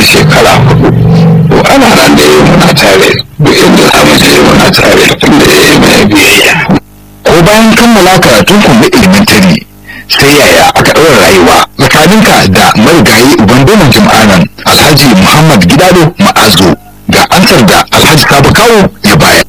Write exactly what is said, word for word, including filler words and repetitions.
shekara hudu to ana nan da yi muna tare duk inda za mu je muna tare tun da ya yi mai biyayya. Ko bayan kammala karatun ku na elementary sai yaya aka ɗaura rayuwa tsakaninka da marigayi uban domin jama'anan Alhaji Muhammad Gidado Ma'azu ga ansar da Alhaji Kabu Kawo ya bayar.